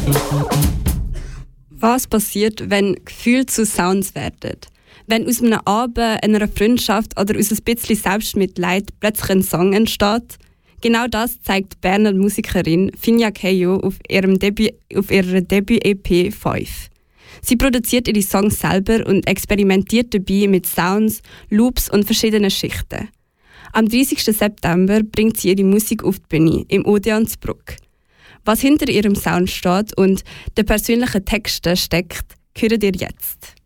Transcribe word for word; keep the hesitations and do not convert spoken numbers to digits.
Was passiert, wenn Gefühle zu Sounds werden? Wenn aus einem Abend, einer Freundschaft oder aus ein bisschen Selbstmitleid plötzlich ein Song entsteht? Genau das zeigt die Berner Musikerin Finja Keyo auf, ihrem Debüt, auf ihrer Debüt-E P fünf. Sie produziert ihre Songs selber und experimentiert dabei mit Sounds, Loops und verschiedenen Schichten. Am dreißigsten September bringt sie ihre Musik auf die Bühne im Odeon zu Bruck. Was hinter ihrem Sound steht und den persönlichen Texten steckt, hören ihr jetzt.